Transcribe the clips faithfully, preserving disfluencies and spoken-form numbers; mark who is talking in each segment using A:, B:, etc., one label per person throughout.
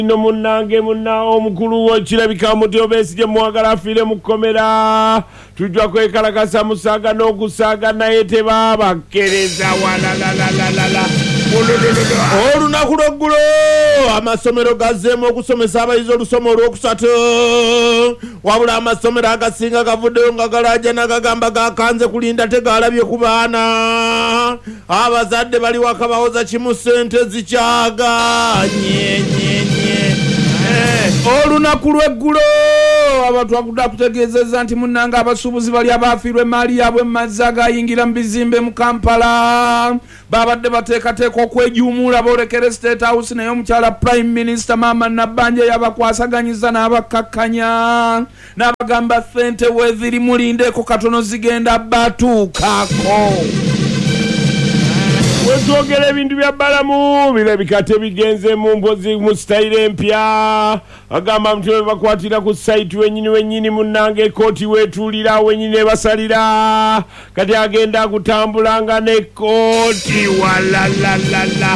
A: no munange munna omukulu w'ekirabika Mutyo Besigye mwagala afiire mu kkomera tujja kwekalakasa musaaga n'okusaaga naye tebabakkereza walalalalala olunaku lw'eggulo amasomero gazzeemu okusomesa abayizi olusomo olwokusatu wabula amasomero agasinga gavuddeyo nga galaaja nagagamba gakanze kulinda tegalabye ku baana abazadde bali waka bawoza kimu ssente zikyaga nyenyenye olunaku lw'eggulo abantu bakudde kutegeezeza nti munnanga abasuubuzi bali abafiirwa emaali yaabwe mazzi agayingira mu bizimbe mu Kampala babadde bateekateeka okwejuumuula boolekere State House naye omukyala Prime Minister Maama Nabbanja yabakwasaganyiza n'abakkakkanya n'abagamba ssente weeziri mulindeeko katono zigenda batuukako. Wetwogera ebintu bya balamu birabika tebigenze mu mpozi mu sitayire empya agamba mutwe bakwatira ku site wenyini wenyini munnange kooti wetuulira wenyini ebasalira kati agenda kutambulanga ne kooti walalalala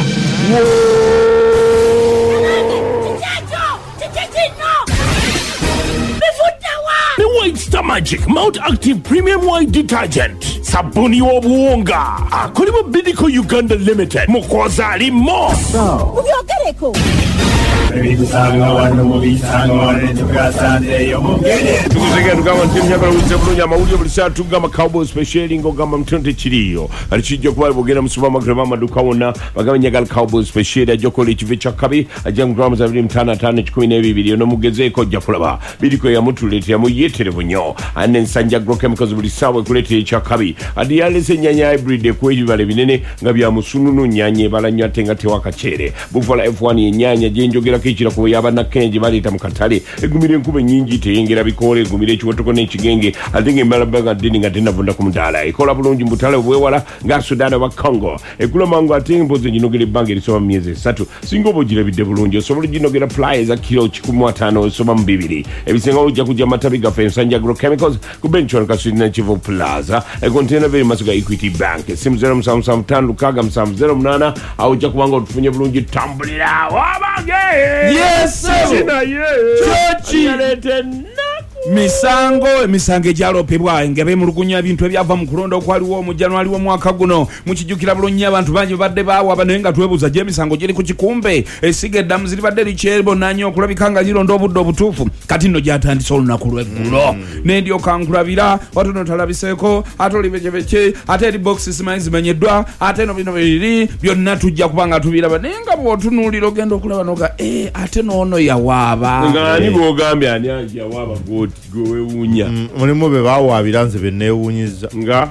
A: White Star Magic Mount Active Premium White Detergent sabuni w'obuwunga akolebwa Bidco Uganda Limited mukoza alimo
B: ubyogereko
A: ebisanga wano mu bisanga wano tugasande yo mugere tukuzega tugamba nti myaka lwise bulungi amawulire buli saa tugamba Cowboy Special ng'ogamba mtonde kiriyo alikijja kuba bogera mu supermarket amaduka wonna bagamba nyagala Cowboy Special ajja kola ekive kya kabi ajja mu grams abiri mutano ataano kikumi n'ebibiri ono mugezeeko ojja kulaba Bidco yamutuleetera yamuyeetere bunyo ane nsanja agro chemicals buli saawa ekuleetera ekya kabi adi yalese ennyanya hybrid ekw'ebibala binene nga bya musununu nnyanya ebala nnyo ate nga tewakacere Buffalo F one ennyanya gyenjogera kekira kuba yabana kenji baleeta mu katale egumira enkuba ennyingi teyengera bikoole egumira ekiwotoko n'ekigenge ate ng'embala baga ddini nga tenavunda ku mudaala ekola bulungi mu butale obwewala nga Sudan oba Congo egula mangu ate empozi ginogera ebbanga erisoma mu myezi esatu singa oba ogirabidde bulungi osobola ginogera ply eza kilo kikumi mu ataano osoma mu bibiri ebisenga ojja kujja matabi gaffe ensanja agrochemicals ku benchwan kasudina Kivu Plaza ekontena veri maso ga Equity Bank simu zero musanvu musanvu ttaano lukaaga musanvu zero munaana awo ojja kubanga otufunye bulungi tambulira wabange yes sina ye chochi misango emisango egyalopebwa ngebe mulugunya ebintu ebyava mu kulonda okwaliwo mu January w'omwaka guno mukijjukira bulungi abantu bangi badde baawa banenga twebuuza gye emisango giri ku kikumbe esiga eddamu ziri badde likyebo nanyo okulabika nga lironda obudde obutuufu kati nno gyatandise olunaku lw'eggulo mm. nendyoka nkulabira watono talabiseeko ate olibekebeke ate eri boxi simanyi zimenyeddwa ate no bino biri byonna tujja kubanga tubiraba naye nga bw'otunuulira ogenda okulaba noga eh, ate noono yawaaba ngani bw'ogambye ani yawaaba goti gowe unya mulimu be bawaabira nze benneewuunyiza nga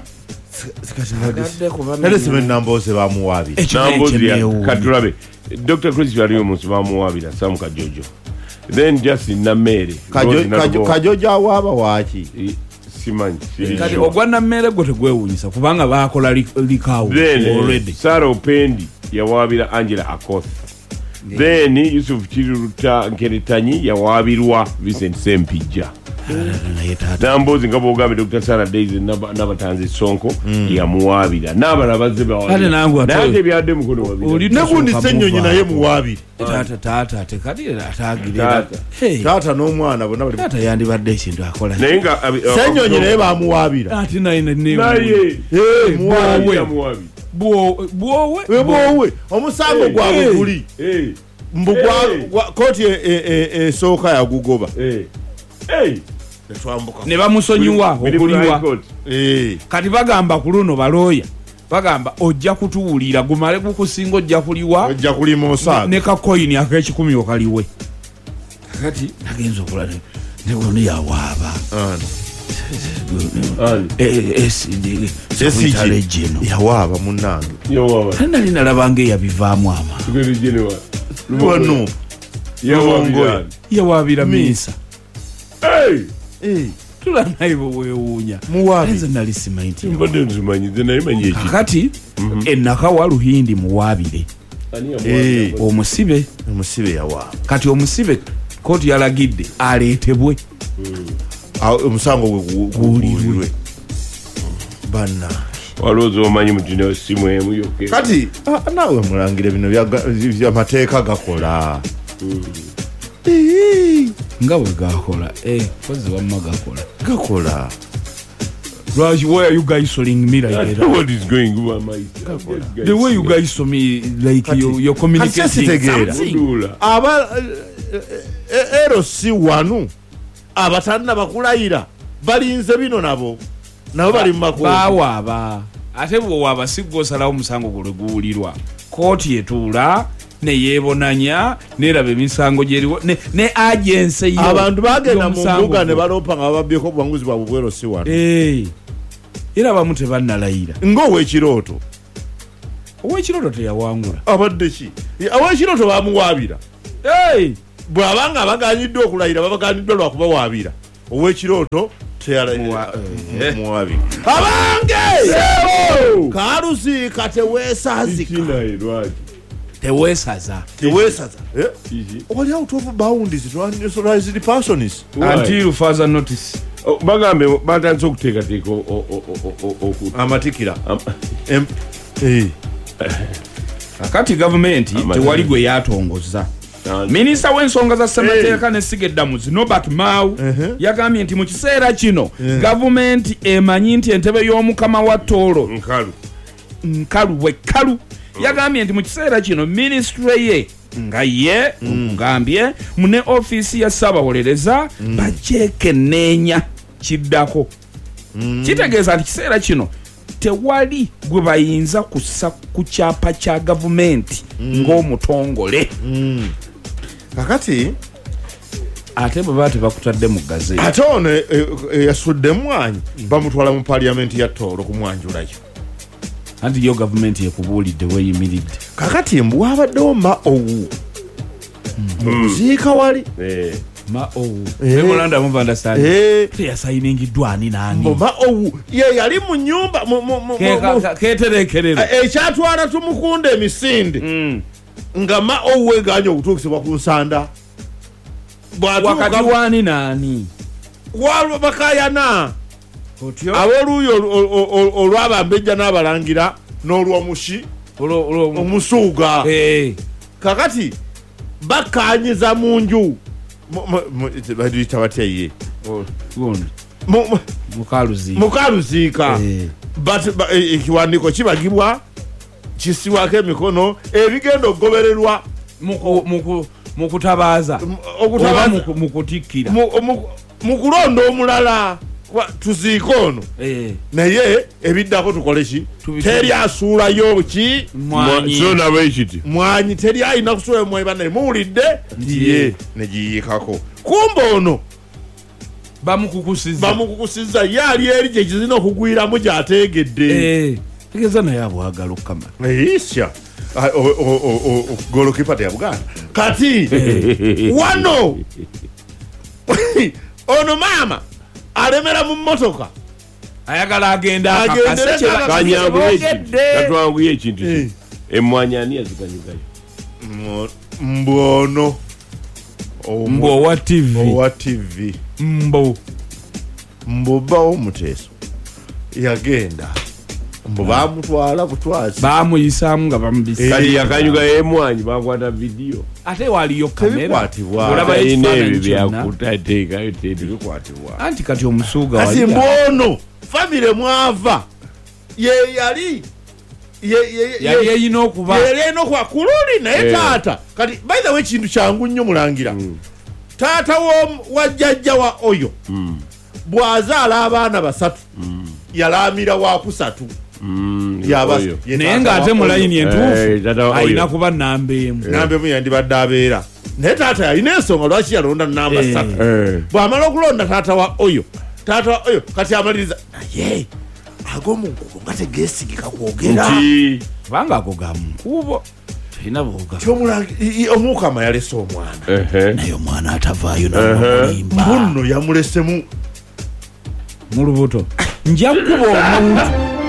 A: nale simanyi nambooze bamuwaabira nambooze katulabe Doctor Chris yaliyo munsi bamuwaabira Sam Kajojo then just Namere Kajojo awaaba waaki simanyi kati ogwa Namere gwe tegwewuunyisa kubanga baakola likaawo already Sara Opendi yawaabira Angela Akoth then Yusuf Kiruta Nkeretanyi yawaabirwa Vincent Sempijja nambozi nga bwogambe Doctor Sarah Daisy n'abatanzi Sonko yamuwaabira n'abala bazze bawaabira naye byadde mukono wabira nagundi Ssenyonyi naye muwaabira taata taata ate kati ataagirira taata n'omwana bonna bali taata yandibadde ekintu akola naye nga Ssenyonyi naye bamuwaabira ati naye naye muwaabira bwowe bwowe omusango gwabwe guli mbugwa kooti esooka yagugoba ne bamusonyiwa okuliwa kati bagamba ku luno balooya bagamba ojja kutuwulira gumale gukusinga ojja kuliwa ojja kulima osaga ne kakoyini ak'ekikumi okaliwe kati nagenza okulala ne yawaaba yawaaba munnange nali nalabanga eyabivaamu ama yawaabira Minsa tula naye bwewuunya muwaabi nali simanyi mbadde nzimanyi nze naye manyi eki kakati ennaka wa Luhindi muwaabire omusibe omusibe yawaaba kati omusibe kooti yalagidde aleetebwe omusango gwe guwulirwe banna walooza omanyi mutino simu emu yoke kati naawe mulangire bino byamateeka gakola
C: nga bwe gakola eh kozi wamma gakola
A: gakola.
C: Raj, why are you guys selling me like that?
A: What is going on, my
C: The way you guys saw me, like you, you're communicating something.
D: Aba ero si wanu abatanna bakulayira balinze bino nabo nabo bali mako
C: bawa ba ate bo waba sigosalawo musango gulegulirwa kooti etula ne yebonanya nerabe emisango gyeriwo ne, ne agency yo
D: abantu bagenda mu mbuga ne balopa nga babyeko bwanguzi bwa bwero si wanu
C: eh era bamute bannalayira
D: ngo wekirooto
C: owekirooto teyawangula
D: abadde ki owekirooto bamuwaabira
C: hey
D: bwabanga abaganyiddwa okulayira babaganiddwa lwakuba waabira owekirooto teyamuwaabira abange kaaluziika teweesazika
C: teweesaza
D: teweesaza wali out of bounds to persons
C: until further notice.
A: Bagambe batandise okuteekateeka
D: amatikira
C: akati gavumenti tewali gwe yatongoza. Minisita w'ensonga za ssemateeka n'essiga eddamuzi Norbert Mao yagambye nti mu kiseera kino gavumenti emanyi nti entebe y'omukama wa Tooro
A: nkalu
C: nkalu wekkalu. Yagambye nti mu kiseera kino ministry ye nga ye ngambye mune office ya Ssaabawolereza bajekenneenya kiddako. Kitegeeza nti kiseera kino tewali gwe bayinza kussa ku kyapa kya gavumenti ng'omutongole.
D: kakati
C: ate bwe baba tebakutadde mu gazeti
D: ate ono yasudde mwanyi bamutwala mu parliamenti ya Tooro kumwanjulayo
C: anti yo gavumenti ekubuulidde weeyimiridde.
D: kakati mbu wabaddewo ma owu muziika wali
C: ma owu memorandum of understanding teyasayiningiddwa ani naani
D: ma owu ye yali mu nnyumba
C: ketereekerero
D: ekyatwala tumukunda emisinde nga ma owu eganya okutuukisibwa ku nsanda
C: wakati wani naani
D: walwa bakayana ab'oluuyi olwabambejja n'abalangira n'olwomushi omusuuga kakati bakanyiza mu nju baduyita batya ye mukaluziika ekiwandiiko kibagibwa kisiwako emikono ebigenda okugobererwa
C: mu kutabaaza oba mu kutikkira
D: mu kulonda omulala tuziike ono naye ebiddako tukole ki teri asuulayo ki mwanyi teri ayina kusuulayo mwanyi bannaye muwulidde nti ye negiyiikako kumba ono bamukukusizza ye ali eri gye kizina okugwiramu gy'ateegedde
C: tegeza naye abwagala okukamala
D: isya golokipa teyabuganda kati wano ono maama alemera mu mmotoka
C: ayagala agenda
A: katwanguye ekintu emmwanyi ani yazikanyugayo
D: mbono
C: mbo owa tv
D: owa tv
C: mbo
D: mbobawo muteeso yagenda mbo bamutwala kutwazi
C: bamuyisaamu nga bamubisa
A: kali yakanyugayo emmwanyi bakwata vidiyo
C: ate waliyo kamera
D: olaba
A: ebyo byakutateekayo tebikwatibwa
C: anti kati omusuuga
D: kati mbono famire mwava ye yali
C: yali eyina okuba
D: yali eyina okuba kululi naye taata kati by the way ekintu kyangu nnyo mulangira taata wa jjajja wa oyo bw'azaala abaana basatu yalaamira wakusatu
C: naye ng'ate mu layini entuufu alina kuba namba emu
D: namba emu yandibadde abeera naye taata yalina ensonga lwaki yalonda namba ssatu bw'amala okulonda taata wa oyo taata wa oyo kati amaliriza naye ag'omunkulu nga tegeesigika kwogera
C: kubanga ago ga munkubo talina bwoga
D: omukama yalese omwana
C: naye omwana atavaayo namulimba
D: mbuno yamulesemu
C: mu lubuto nja kukuba omuntu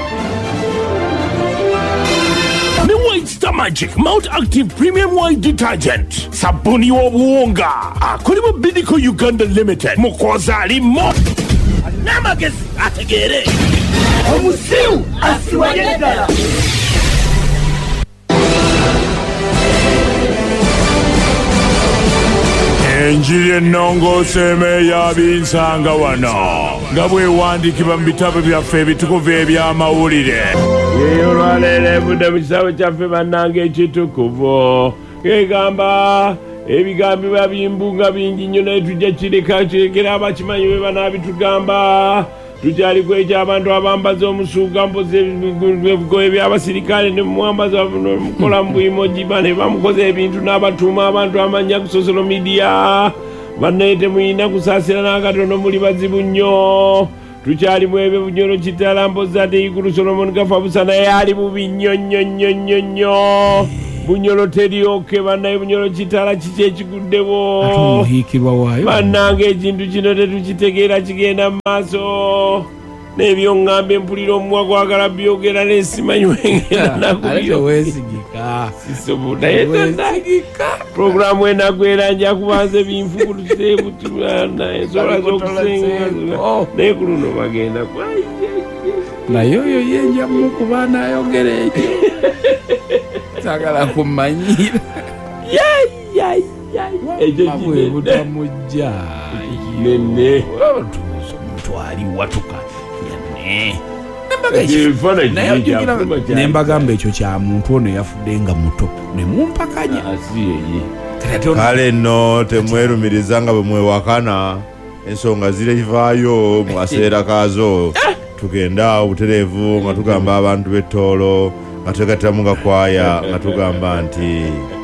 A: Star Magic Mount Active Premium White Detergent sabuni w'obuwunga akolebwa Bidco Uganda Limited mukoza alimo n'amagezi ategeere
B: omusiru asiwanye ddala.
A: enjiri ennongoose emeeya binsanga wano nga bwewandiikibwa mu bitabo byaffe ebitukuvu eby'amawulire. Yeyo olwaleero evudde mu kisabo kyaffe bannanga ekitukuvu kegamba ebigambibwa bimbunga bingi nnyo naye tujja kireka kirekera abakimanyi bwe banaabitugamba. Tukyali kwekyo abantu abambaza omusuuga mpozi ebigoye by'abasirikale ne mumwambaza mukola mu bwimoji bane bamukoze ebintu n'abatuuma abantu amannya ku social media bannaye temuyina kusaasira n'akatono muli bazibu nnyo. Tukyali mu ebyo bunyolo kitala mpozi ate Igulu Solomon Kafabusa naye ali bubi nnyo nnyo nnyo nnyo nnyo. Bunyolo terioke bannaye bunyolo kitala kiki ekiguddewo
C: atumuhiikirwa waayo
A: bannange ekintu kino tetukitegeera kigenda mu maaso n'ebyo ŋŋamba empulira omuwa gwagala byogera n'esimanyi wengenda
C: nakuwesigika
A: sisobonaye puroguramu enagwera nja kubanza ebinfuku tukiteebutuana ensola z'okusenga naye ku luno bagenda
C: naye oyo yenja mukuba nayogera ekyo sagala kumanyira bwe butamujja
A: nene
C: omutwali watuka nembagamba ekyo kya muntu ono yafudde nga muto nemumpakanya.
D: Kale nno temwerumiriza nga bwe mwewakana ensonga zirivaayo mu kaseera kaazo. Tugenda obutereevu nga tugamba abantu b'ettoolo nga twegattiramu nga kwaya nga tugamba nti